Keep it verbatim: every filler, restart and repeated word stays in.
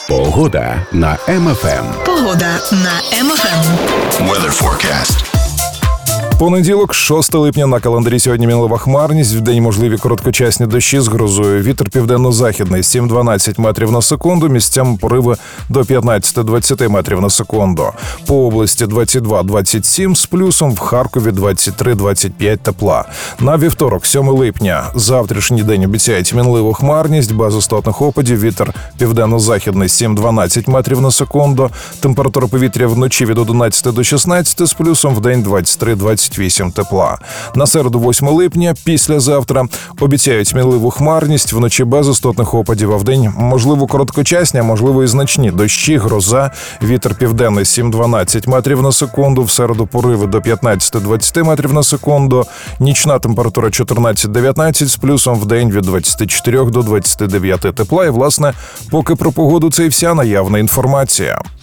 Погода на Ем Еф Ем. Погода на Ем Еф Ем. Weather forecast. Понеділок, шостого липня, на календарі сьогодні мінлива хмарність, вдень можливі короткочасні дощі з грозою. Вітер південно-західний сім-дванадцять метрів на секунду, місцями пориви до п'ятнадцять-двадцять метрів на секунду. По області двадцять два - двадцять сім з плюсом, в Харкові двадцять три - двадцять п'ять тепла. На вівторок, сьомого липня, завтрашній день обіцяють мінливу хмарність, без істотних опадів, вітер південно-західний сім-дванадцять метрів на секунду, температура повітря вночі від одинадцяти до шістнадцяти з плюсом, вдень двадцять три - двадцять вісім тепла. На середу, восьмого липня, післязавтра, обіцяють сміливу хмарність, вночі без істотних опадів, а вдень можливо короткочасні, а можливо і значні дощі, гроза, вітер південний сім-дванадцять метрів на секунду, в середу пориви до п'ятнадцять-двадцять метрів на секунду, нічна температура чотирнадцять-дев'ятнадцять з плюсом, вдень від двадцять чотири до двадцять дев'ять тепла. І, власне, поки про погоду це і вся наявна інформація.